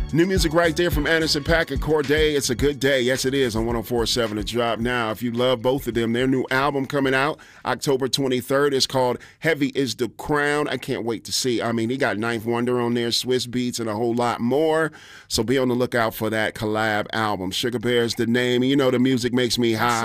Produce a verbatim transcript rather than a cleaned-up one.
New music right there from Anderson .Paak and Cordae. It's a good day. Yes, it is on one oh four point seven The Drop. Now, if you love both of them, their new album coming out October twenty-third is called Heavy is the Crown. I can't wait to see. I mean, he got Ninth Wonder on there, Swiss Beats, and a whole lot more. So be on the lookout for that collab album. Sugar Bear's the name. You know the music makes me high.